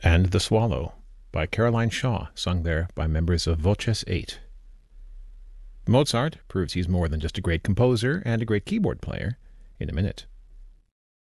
and The Swallow by Caroline Shaw, sung there by members of Voces 8. Mozart proves he's more than just a great composer and a great keyboard player in a minute.